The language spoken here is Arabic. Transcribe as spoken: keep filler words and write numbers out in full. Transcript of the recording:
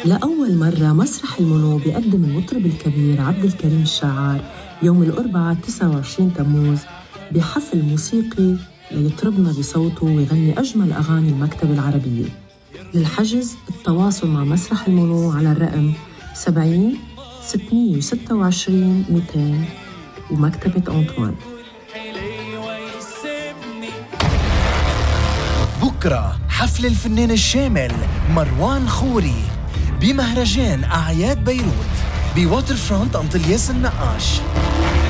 لأول مرة مسرح المنو بيقدم المطرب الكبير عبد الكريم الشاعر يوم الأربعاء تسعة وعشرين تموز بحفل موسيقي ليطربنا بصوته ويغني أجمل أغاني المكتبة العربية. للحجز التواصل مع مسرح المنو على الرقم سبعين ستمية وستة وعشرين مئتين ومكتبة أنطوان. بكرة حفل الفنان الشامل مروان خوري بمهرجان أعياد بيروت بواتر فرونت أنطلياس النقاش.